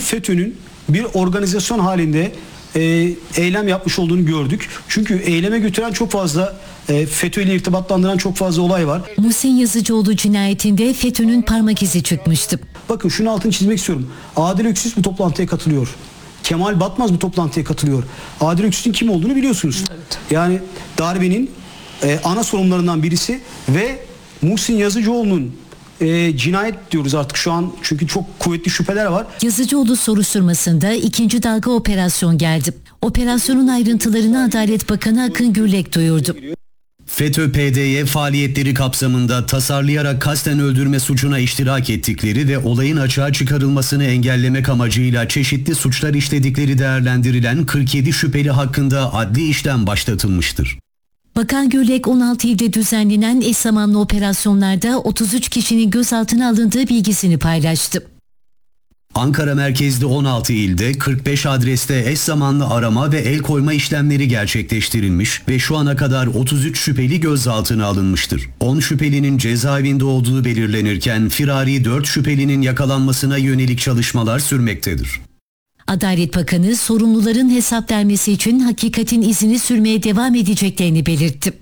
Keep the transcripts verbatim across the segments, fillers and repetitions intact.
FETÖ'nün bir organizasyon halinde e, eylem yapmış olduğunu gördük. Çünkü eyleme götüren çok fazla, e, FETÖ ile irtibatlandıran çok fazla olay var. Muhsin Yazıcıoğlu cinayetinde FETÖ'nün parmak izi çıkmıştı. Bakın şunu altını çizmek istiyorum. Adil Öksüz bu toplantıya katılıyor. Kemal Batmaz bu toplantıya katılıyor. Adil Öksüz'ün kim olduğunu biliyorsunuz. Evet. Yani darbenin e, ana sorumlularından birisi ve Muhsin Yazıcıoğlu'nun e, cinayet diyoruz artık şu an çünkü çok kuvvetli şüpheler var. Yazıcıoğlu soruşturmasında ikinci dalga operasyon geldi. Operasyonun ayrıntılarını Adalet Bakanı Akın Gürlek duyurdu. FETÖ-P D Y faaliyetleri kapsamında tasarlayarak kasten öldürme suçuna iştirak ettikleri ve olayın açığa çıkarılmasını engellemek amacıyla çeşitli suçlar işledikleri değerlendirilen kırk yedi şüpheli hakkında adli işlem başlatılmıştır. Bakan Gürlek on altı ilde düzenlenen eş zamanlı operasyonlarda otuz üç kişinin gözaltına alındığı bilgisini paylaştı. Ankara merkezli on altı ilde kırk beş adreste eş zamanlı arama ve el koyma işlemleri gerçekleştirilmiş ve şu ana kadar otuz üç şüpheli gözaltına alınmıştır. on şüphelinin cezaevinde olduğu belirlenirken firari dört şüphelinin yakalanmasına yönelik çalışmalar sürmektedir. Adalet Bakanı sorumluların hesap vermesi için hakikatin izini sürmeye devam edeceklerini belirtti.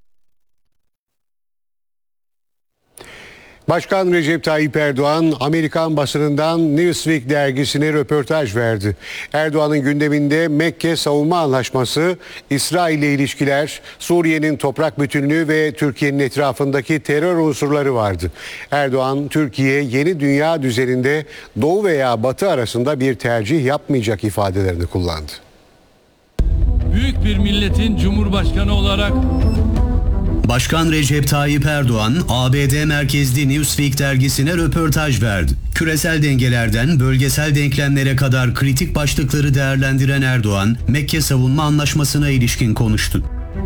Başkan Recep Tayyip Erdoğan, Amerikan basınından Newsweek dergisine röportaj verdi. Erdoğan'ın gündeminde Mekke Savunma Anlaşması, İsrail ile ilişkiler, Suriye'nin toprak bütünlüğü ve Türkiye'nin etrafındaki terör unsurları vardı. Erdoğan, Türkiye yeni dünya düzeninde Doğu veya Batı arasında bir tercih yapmayacak ifadelerini kullandı. Büyük bir milletin cumhurbaşkanı olarak Başkan Recep Tayyip Erdoğan, A B D merkezli Newsweek dergisine röportaj verdi. Küresel dengelerden bölgesel denklemlere kadar kritik başlıkları değerlendiren Erdoğan, Mekke Savunma Anlaşması'na ilişkin konuştu.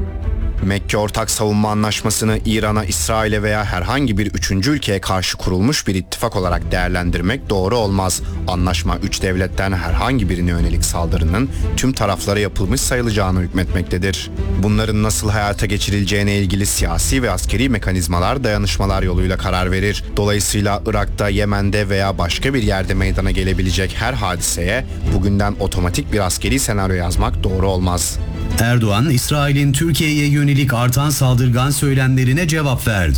Mekke Ortak Savunma Anlaşması'nı İran'a, İsrail'e veya herhangi bir üçüncü ülkeye karşı kurulmuş bir ittifak olarak değerlendirmek doğru olmaz. Anlaşma üç devletten herhangi birine yönelik saldırının tüm taraflara yapılmış sayılacağını hükmetmektedir. Bunların nasıl hayata geçirileceğine ilgili siyasi ve askeri mekanizmalar dayanışmalar yoluyla karar verir. Dolayısıyla Irak'ta, Yemen'de veya başka bir yerde meydana gelebilecek her hadiseye bugünden otomatik bir askeri senaryo yazmak doğru olmaz. Erdoğan, İsrail'in Türkiye'ye yönelik artan saldırgan söylemlerine cevap verdi.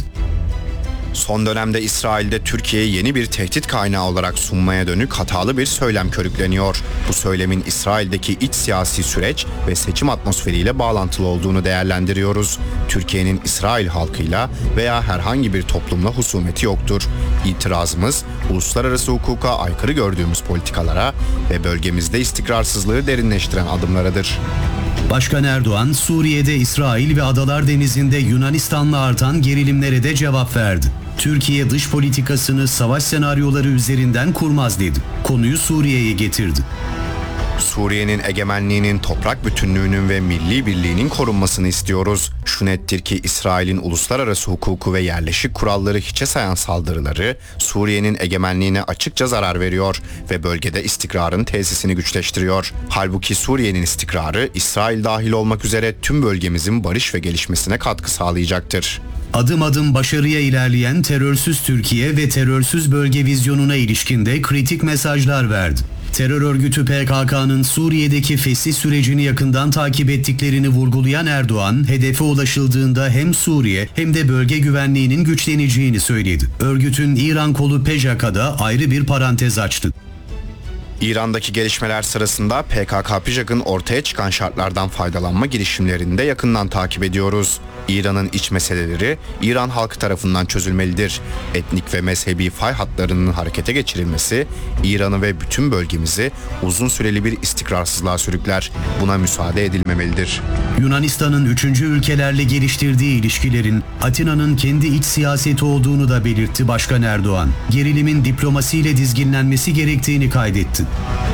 Son dönemde İsrail'de Türkiye'yi yeni bir tehdit kaynağı olarak sunmaya dönük hatalı bir söylem körükleniyor. Bu söylemin İsrail'deki iç siyasi süreç ve seçim atmosferiyle bağlantılı olduğunu değerlendiriyoruz. Türkiye'nin İsrail halkıyla veya herhangi bir toplumla husumeti yoktur. İtirazımız, uluslararası hukuka aykırı gördüğümüz politikalara ve bölgemizde istikrarsızlığı derinleştiren adımlaradır. Başkan Erdoğan, Suriye'de İsrail ve Adalar Denizi'nde Yunanistan'la artan gerilimlere de cevap verdi. Türkiye dış politikasını savaş senaryoları üzerinden kurmaz dedi. Konuyu Suriye'ye getirdi. Suriye'nin egemenliğinin, toprak bütünlüğünün ve milli birliğinin korunmasını istiyoruz. Şu nettir ki İsrail'in uluslararası hukuku ve yerleşik kuralları hiçe sayan saldırıları Suriye'nin egemenliğine açıkça zarar veriyor ve bölgede istikrarın tesisini güçleştiriyor. Halbuki Suriye'nin istikrarı İsrail dahil olmak üzere tüm bölgemizin barış ve gelişmesine katkı sağlayacaktır. Adım adım başarıya ilerleyen terörsüz Türkiye ve terörsüz bölge vizyonuna ilişkin de kritik mesajlar verdi. Terör örgütü P K K'nın Suriye'deki fesih sürecini yakından takip ettiklerini vurgulayan Erdoğan, hedefe ulaşıldığında hem Suriye hem de bölge güvenliğinin güçleneceğini söyledi. Örgütün İran kolu P J K'da ayrı bir parantez açtı. İran'daki gelişmeler sırasında P K K-P J K'ın ortaya çıkan şartlardan faydalanma girişimlerini de yakından takip ediyoruz. İran'ın iç meseleleri İran halkı tarafından çözülmelidir. Etnik ve mezhebi fay hatlarının harekete geçirilmesi İran'ı ve bütün bölgemizi uzun süreli bir istikrarsızlığa sürükler. Buna müsaade edilmemelidir. Yunanistan'ın üçüncü ülkelerle geliştirdiği ilişkilerin Atina'nın kendi iç siyaseti olduğunu da belirtti Başkan Erdoğan. Gerilimin diplomasiyle dizginlenmesi gerektiğini kaydetti.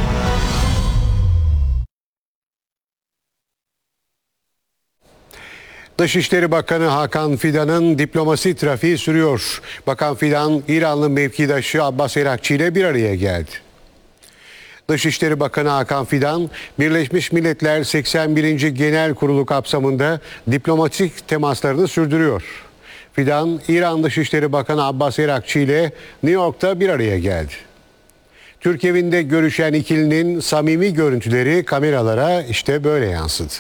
Dışişleri Bakanı Hakan Fidan'ın diplomasi trafiği sürüyor. Bakan Fidan, İranlı mevkidaşı Abbas Erakçı ile bir araya geldi. Dışişleri Bakanı Hakan Fidan, Birleşmiş Milletler seksen birinci Genel Kurulu kapsamında diplomatik temaslarını sürdürüyor. Fidan, İran Dışişleri Bakanı Abbas Erakçı ile New York'ta bir araya geldi. Türk evinde görüşen ikilinin samimi görüntüleri kameralara işte böyle yansıdı.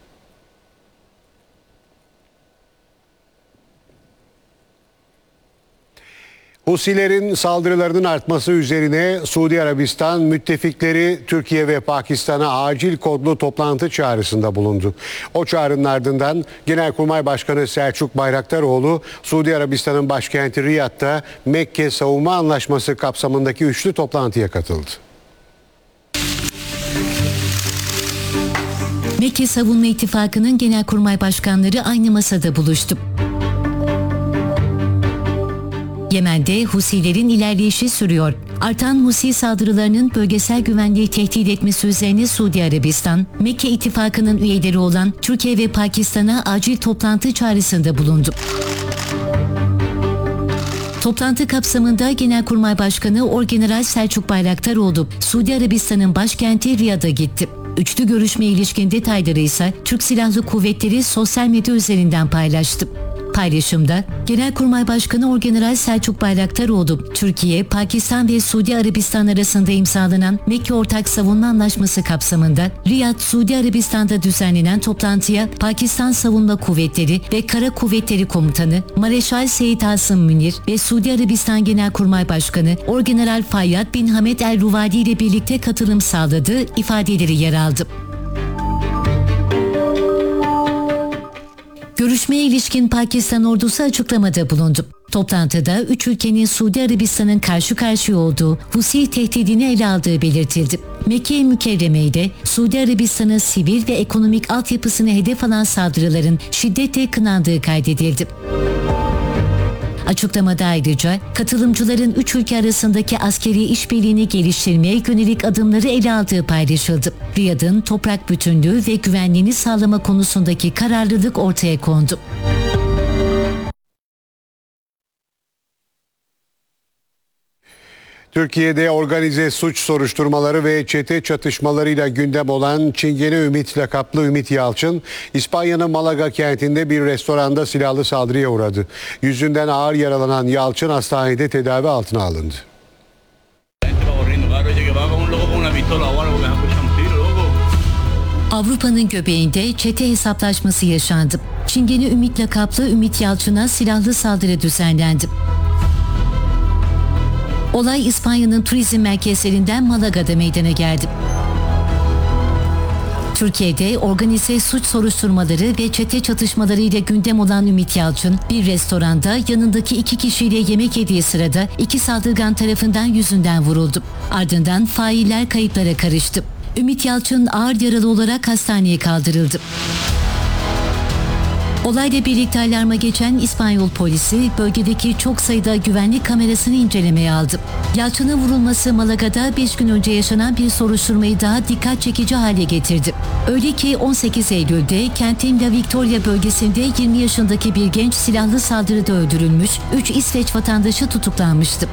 Husilerin saldırılarının artması üzerine Suudi Arabistan müttefikleri Türkiye ve Pakistan'a acil kodlu toplantı çağrısında bulundu. O çağrının ardından Genelkurmay Başkanı Selçuk Bayraktaroğlu Suudi Arabistan'ın başkenti Riyad'da Mekke Savunma Anlaşması kapsamındaki üçlü toplantıya katıldı. Mekke Savunma İttifakı'nın Genelkurmay Başkanları aynı masada buluştu. Yemen'de Husilerin ilerleyişi sürüyor. Artan Husi saldırılarının bölgesel güvenliği tehdit etmesi üzerine Suudi Arabistan, Mekke İttifakı'nın üyeleri olan Türkiye ve Pakistan'a acil toplantı çağrısında bulundu. Toplantı kapsamında Genelkurmay Başkanı Orgeneral Selçuk Bayraktaroğlu, Suudi Arabistan'ın başkenti Riyad'a gitti. Üçlü görüşme ilişkin detayları ise Türk Silahlı Kuvvetleri sosyal medya üzerinden paylaştı. Paylaşımda Genelkurmay Başkanı Orgeneral Selçuk Bayraktaroğlu, Türkiye, Pakistan ve Suudi Arabistan arasında imzalanan Mekke Ortak Savunma Anlaşması kapsamında Riyad, Suudi Arabistan'da düzenlenen toplantıya Pakistan Savunma Kuvvetleri ve Kara Kuvvetleri Komutanı Mareşal Seyit Asım Münir ve Suudi Arabistan Genelkurmay Başkanı Orgeneral Fayyad bin Hamed El Ruvadi ile birlikte katılım sağladığı ifadeleri yer aldı. Görüşmeye ilişkin Pakistan ordusu açıklamada bulundu. Toplantıda üç ülkenin Suudi Arabistan'ın karşı karşıya olduğu Husi tehdidini ele aldığı belirtildi. Mekke-i Mükerreme'de Suudi Arabistan'ın sivil ve ekonomik altyapısını hedef alan saldırıların şiddetle kınandığı kaydedildi. Açıklamada ayrıca katılımcıların üç ülke arasındaki askeri işbirliğini geliştirmeye yönelik adımları ele aldığı paylaşıldı. Riyad'ın toprak bütünlüğü ve güvenliğini sağlama konusundaki kararlılık ortaya kondu. Türkiye'de organize suç soruşturmaları ve çete çatışmalarıyla gündem olan Çingene Ümit lakaplı Ümit Yalçın, İspanya'nın Malaga kentinde bir restoranda silahlı saldırıya uğradı. Yüzünden ağır yaralanan Yalçın hastanede tedavi altına alındı. Avrupa'nın göbeğinde çete hesaplaşması yaşandı. Çingene Ümit lakaplı Ümit Yalçın'a silahlı saldırı düzenlendi. Olay İspanya'nın turizm merkezlerinden Malaga'da meydana geldi. Türkiye'de organize suç soruşturmaları ve çete çatışmalarıyla gündem olan Ümit Yalçın, bir restoranda yanındaki iki kişiyle yemek yediği sırada iki saldırgan tarafından yüzünden vuruldu. Ardından failler kayıplara karıştı. Ümit Yalçın ağır yaralı olarak hastaneye kaldırıldı. Olayla birlikte alarma geçen İspanyol polisi bölgedeki çok sayıda güvenlik kamerasını incelemeye aldı. Yalçın'ın vurulması Malaga'da beş gün önce yaşanan bir soruşturmayı daha dikkat çekici hale getirdi. Öyle ki on sekiz Eylül'de kentin La Victoria bölgesinde yirmi yaşındaki bir genç silahlı saldırıda öldürülmüş, üç İsveç vatandaşı tutuklanmıştı.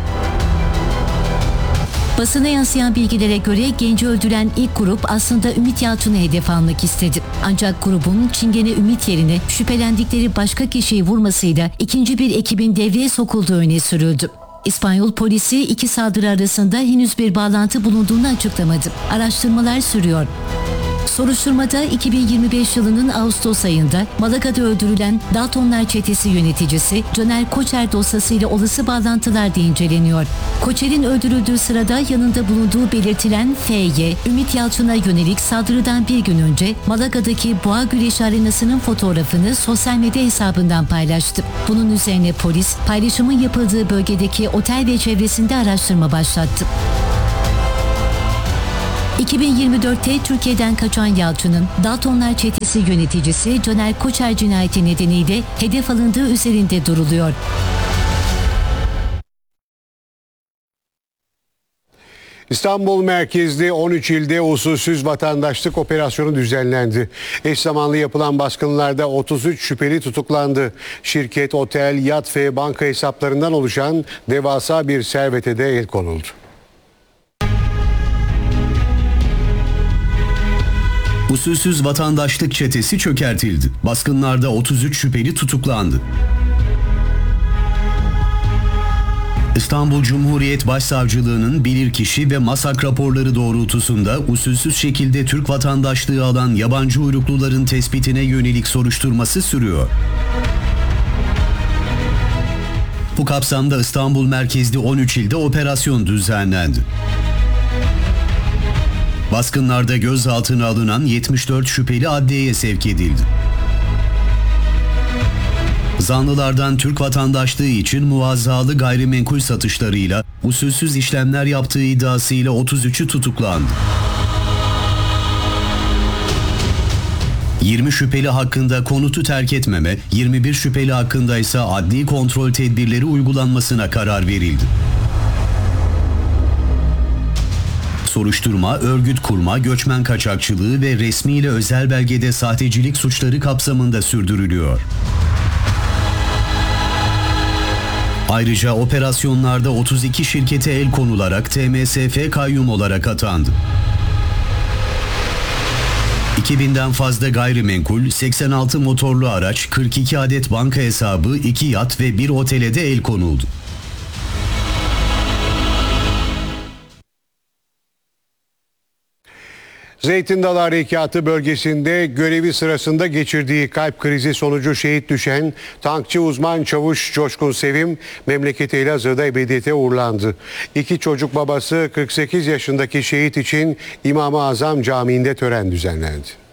Basına yansıyan bilgilere göre genci öldüren ilk grup aslında Ümit Yalçın'ı hedef almak istedi. Ancak grubun Çingene Ümit yerine şüphelendikleri başka kişiyi vurmasıyla ikinci bir ekibin devreye sokulduğu öne sürüldü. İspanyol polisi iki saldırı arasında henüz bir bağlantı bulunduğunu açıklamadı. Araştırmalar sürüyor. Soruşturmada iki bin yirmi beş yılının Ağustos ayında Malaga'da öldürülen Daltonlar çetesi yöneticisi Caner Koçer dosyasıyla olası bağlantılar da inceleniyor. Koçer'in öldürüldüğü sırada yanında bulunduğu belirtilen F Y, Ümit Yalçın'a yönelik saldırıdan bir gün önce Malaga'daki Boğa Güreşi Arenası'nın fotoğrafını sosyal medya hesabından paylaştı. Bunun üzerine polis paylaşımın yapıldığı bölgedeki otel ve çevresinde araştırma başlattı. iki bin yirmi dörtte Türkiye'den kaçan Yalçın'ın Daltonlar çetesi yöneticisi Caner Koçer cinayeti nedeniyle hedef alındığı üzerinde duruluyor. İstanbul merkezli on üç ilde usulsüz vatandaşlık operasyonu düzenlendi. Eş zamanlı yapılan baskınlarda otuz üç şüpheli tutuklandı. Şirket, otel, yat ve banka hesaplarından oluşan devasa bir servete de el konuldu. Usulsüz vatandaşlık çetesi çökertildi. Baskınlarda otuz üç şüpheli tutuklandı. İstanbul Cumhuriyet Başsavcılığı'nın bilirkişi ve masak raporları doğrultusunda usulsüz şekilde Türk vatandaşlığı alan yabancı uyrukluların tespitine yönelik soruşturması sürüyor. Bu kapsamda İstanbul merkezli on üç ilde operasyon düzenlendi. Baskınlarda gözaltına alınan yetmiş dört şüpheli adliyeye sevk edildi. Zanlılardan Türk vatandaşlığı için muvazzalı gayrimenkul satışlarıyla usulsüz işlemler yaptığı iddiasıyla otuz üçü tutuklandı. yirmi şüpheli hakkında konutu terk etmeme, yirmi bir şüpheli hakkında ise adli kontrol tedbirleri uygulanmasına karar verildi. Soruşturma, örgüt kurma, göçmen kaçakçılığı ve resmi ile özel belgede sahtecilik suçları kapsamında sürdürülüyor. Ayrıca operasyonlarda otuz iki şirkete el konularak T M S F kayyum olarak atandı. iki binden fazla gayrimenkul, seksen altı motorlu araç, kırk iki adet banka hesabı, iki yat ve bir otele de el konuldu. Zeytin Dalı Harekatı bölgesinde görevi sırasında geçirdiği kalp krizi sonucu şehit düşen tankçı uzman çavuş Coşkun Sevim memleketi Elazığ'da ebediyete uğurlandı. İki çocuk babası kırk sekiz yaşındaki şehit için İmam-ı Azam Camii'nde tören düzenlendi.